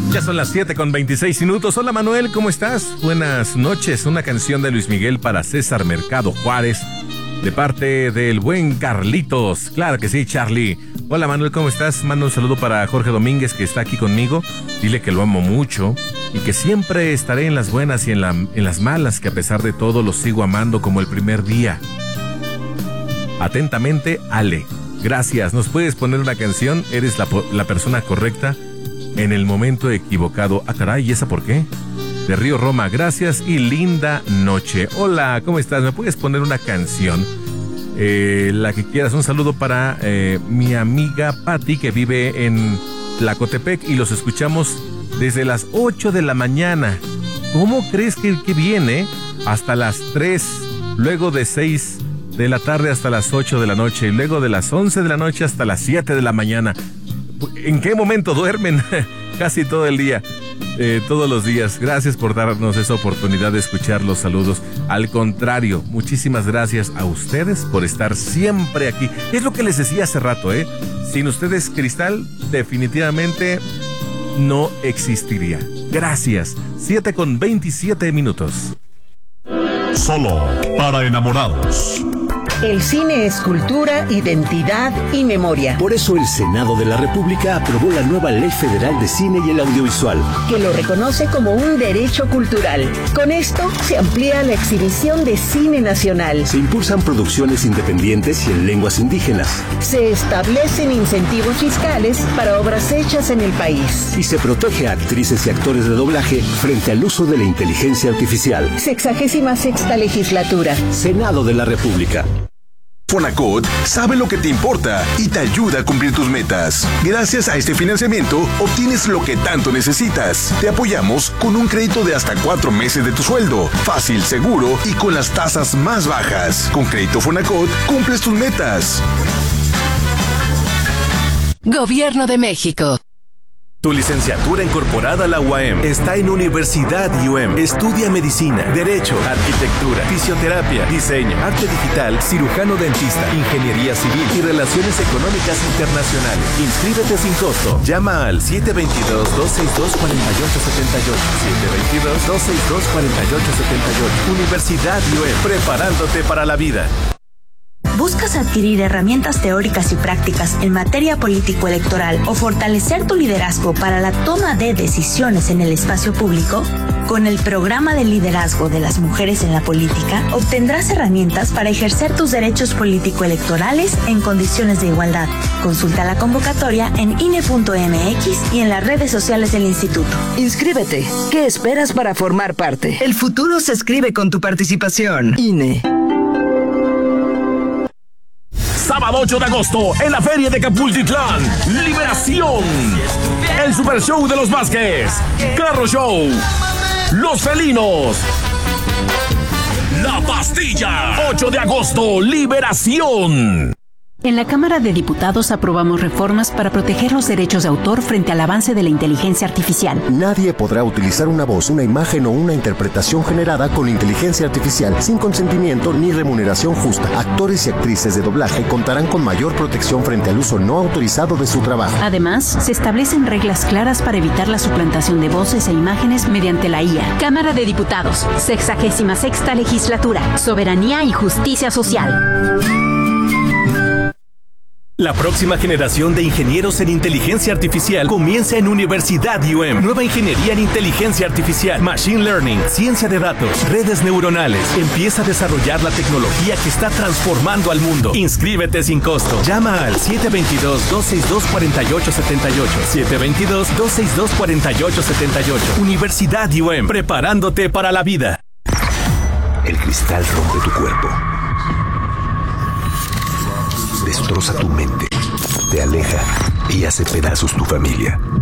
Ya son las 7:26. Hola Manuel, ¿cómo estás? Buenas noches. Una canción de Luis Miguel para César Mercado Juárez, de parte del buen Carlitos. Claro que sí, Charlie. Hola Manuel, ¿cómo estás? Mando un saludo para Jorge Domínguez, que está aquí conmigo. Dile que lo amo mucho y que siempre estaré en las buenas y en las malas, que a pesar de todo lo sigo amando como el primer día. Atentamente, Ale. Gracias. ¿Nos puedes poner una canción? Eres la persona correcta en el momento equivocado. Ah, caray, ¿y esa por qué? De Río Roma, gracias y linda noche. Hola, ¿cómo estás? ¿Me puedes poner una canción? La que quieras. Un saludo para mi amiga Patti, que vive en Tlacotepec, y los escuchamos desde las 8 de la mañana. ¿Cómo crees que viene? Hasta las 3, luego de 6 de la tarde hasta las 8 de la noche, y luego de las 11 de la noche hasta las 7 de la mañana. ¿En qué momento duermen? Casi todo el día, todos los días. Gracias por darnos esa oportunidad de escuchar los saludos. Al contrario, muchísimas gracias a ustedes por estar siempre aquí. Es lo que les decía hace rato, sin ustedes, Cristal definitivamente no existiría. Gracias. 7:27. Solo para enamorados. El cine es cultura, identidad y memoria. Por eso el Senado de la República aprobó la nueva Ley Federal de Cine y el Audiovisual, que lo reconoce como un derecho cultural. Con esto se amplía la exhibición de cine nacional. Se impulsan producciones independientes y en lenguas indígenas. Se establecen incentivos fiscales para obras hechas en el país. Y se protege a actrices y actores de doblaje frente al uso de la inteligencia artificial. 66ª legislatura. Senado de la República. Fonacot sabe lo que te importa y te ayuda a cumplir tus metas. Gracias a este financiamiento, obtienes lo que tanto necesitas. Te apoyamos con un crédito de hasta 4 meses de tu sueldo. Fácil, seguro y con las tasas más bajas. Con Crédito Fonacot, cumples tus metas. Gobierno de México. Tu licenciatura incorporada a la UAM está en Universidad UM. Estudia medicina, derecho, arquitectura, fisioterapia, diseño, arte digital, cirujano dentista, ingeniería civil y relaciones económicas internacionales. Inscríbete sin costo. Llama al 722-262-4878. 722-262-4878. Universidad UM. Preparándote para la vida. ¿Buscas adquirir herramientas teóricas y prácticas en materia político-electoral o fortalecer tu liderazgo para la toma de decisiones en el espacio público? Con el programa de liderazgo de las mujeres en la política, obtendrás herramientas para ejercer tus derechos político-electorales en condiciones de igualdad. Consulta la convocatoria en INE.mx y en las redes sociales del instituto. Inscríbete. ¿Qué esperas para formar parte? El futuro se escribe con tu participación. INE. Sábado 8 de agosto, en la Feria de Capultitlán, Liberación, el Super Show de los Vázquez, Carro Show, Los Felinos, La Pastilla. 8 de agosto, Liberación. En la Cámara de Diputados aprobamos reformas para proteger los derechos de autor frente al avance de la inteligencia artificial. Nadie podrá utilizar una voz, una imagen o una interpretación generada con inteligencia artificial sin consentimiento ni remuneración justa. Actores y actrices de doblaje contarán con mayor protección frente al uso no autorizado de su trabajo. Además, se establecen reglas claras para evitar la suplantación de voces e imágenes mediante la IA. Cámara de Diputados, 66ª legislatura, soberanía y justicia social. La próxima generación de ingenieros en inteligencia artificial comienza en Universidad UM. Nueva ingeniería en inteligencia artificial, machine learning, ciencia de datos, redes neuronales. Empieza a desarrollar la tecnología que está transformando al mundo. Inscríbete sin costo. Llama al 722-262-4878. 722-262-4878. Universidad UM. Preparándote para la vida. El cristal rompe tu cuerpo. Destroza tu mente, te aleja y hace pedazos tu familia.